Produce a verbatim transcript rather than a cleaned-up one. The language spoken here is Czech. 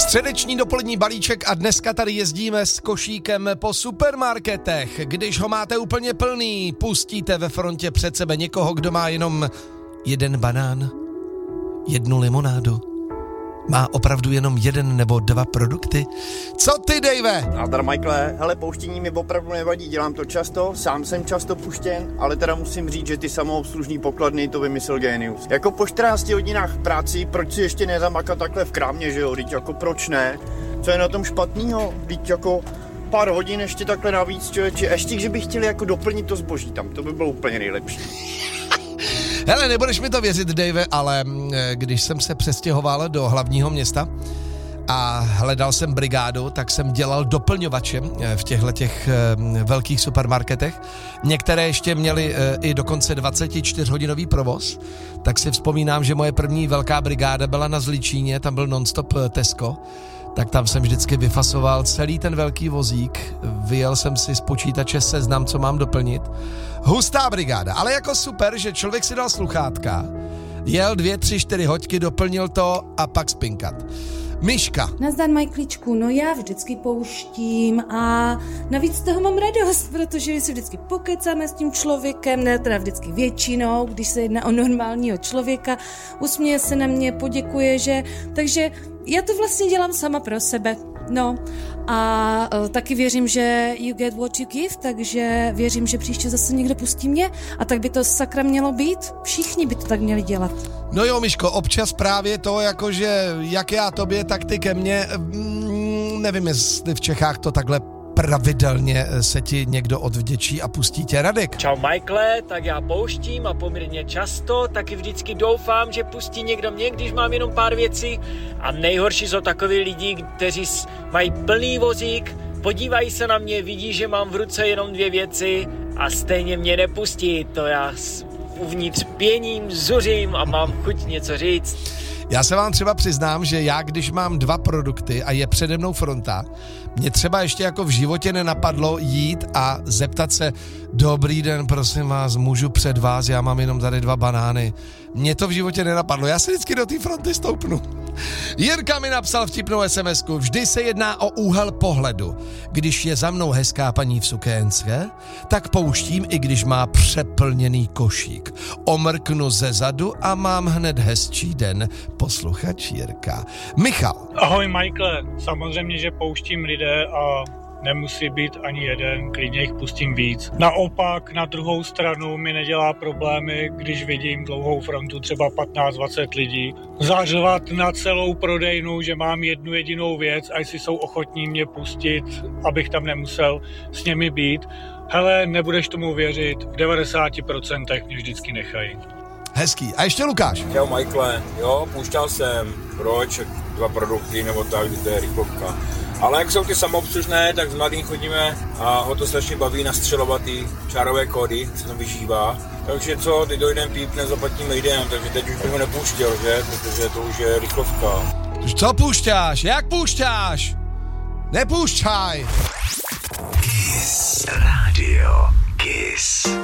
Středeční dopolední balíček a dneska tady jezdíme s košíkem po supermarketech. Když ho máte úplně plný, pustíte ve frontě před sebe někoho, kdo má jenom jeden banán, jednu limonádu. Má opravdu jenom jeden nebo dva produkty? Co ty, Dave? Nazdar, Michaele. Hele, pouštění mi opravdu nevadí, dělám to často, sám jsem často puštěn, ale teda musím říct, že ty samoobslužní pokladny to vymyslel génius. Jako po čtrnácti hodinách v práci, proč si ještě nezamakat takhle v krámě, že jo? Vždyť jako proč ne? Co je na tom špatnýho? Vždyť jako pár hodin ještě takhle navíc, člověče. Ještě, že bych chtěli jako doplnit to zboží tam, to by bylo úplně nejlepší. Hele, nebudeš mi to věřit, Dave, ale když jsem se přestěhoval do hlavního města a hledal jsem brigádu, tak jsem dělal doplňovačem v těchto těch velkých supermarketech. Některé ještě měly i dokonce dvacetičtyřhodinový provoz, tak si vzpomínám, že moje první velká brigáda byla na Zličíně, tam byl non-stop Tesco, tak tam jsem vždycky vyfasoval celý ten velký vozík, vyjel jsem si z počítače seznam, co mám doplnit. Hustá brigáda, ale jako super, že člověk si dal sluchátka, jel dvě, tři, čtyři hoďky, doplnil to a pak spinkat. Myška. Nazdar, Majkličku, no já vždycky pouštím a navíc z toho mám radost, protože si vždycky pokecáme s tím člověkem, ne teda vždycky většinou, když se jedná o normálního člověka, usměje se na mě, poděkuje, že, takže já to vlastně dělám sama pro sebe, no a uh, taky věřím, že you get what you give, takže věřím, že příště zase někdo pustí mě a tak by to sakra mělo být, všichni by to tak měli dělat. No jo, Myško, občas právě to, jakože jak já tobě, tak ty ke mně, mm, nevím, jestli v Čechách to takhle pravidelně se ti někdo odvděčí a pustí tě. Radek. Čau, Michaele, tak já pouštím a poměrně často, taky vždycky doufám, že pustí někdo mě, když mám jenom pár věcí a nejhorší jsou takový lidi, kteří mají plný vozík, podívají se na mě, vidí, že mám v ruce jenom dvě věci a stejně mě nepustí, to já uvnitř pěním, zuřím a mám chuť něco říct. Já se vám třeba přiznám, že já, když mám dva produkty a je přede mnou fronta, mě třeba ještě jako v životě nenapadlo jít a zeptat se, dobrý den, prosím vás, můžu před vás, já mám jenom tady dva banány. Mně to v životě nenapadlo, já se vždycky do té fronty stoupnu. Jirka mi napsal vtipnou SMSku, vždy se jedná o úhel pohledu. Když je za mnou hezká paní v sukénce, tak pouštím, i když má přeplněný košík. Omrknu ze zadu a mám hned hezčí den. Posluchač Jirka. Michal. Ahoj, Michaele, samozřejmě, že pouštím lidé a nemusí být ani jeden, klidně jich pustím víc. Naopak, na druhou stranu mi nedělá problémy, když vidím dlouhou frontu, třeba patnáct dvacet lidí, zařvat na celou prodejnu, že mám jednu jedinou věc a jestli jsou ochotní mě pustit, abych tam nemusel s nimi být. Hele, nebudeš tomu věřit, v devadesáti procentech mě vždycky nechají. Hezký. A ještě Lukáš. Čau, Michaele. Jo, pouštěl jsem. Proč? Dva produkty nebo tak, to je rychlovka. Ale jak jsou ty samoobslužné, tak s mladým chodíme a ho to strašně baví nastřelovat ty čárové kódy, se tam vyžívá. Takže co, teď dojdem, pípne, zaplatíme, jdem, takže teď už bych ho nepouštěl, že? Protože to už je rychlovka. Co poušťáš? Jak poušťáš? Nepoušťaj! Kiss Radio. Kiss.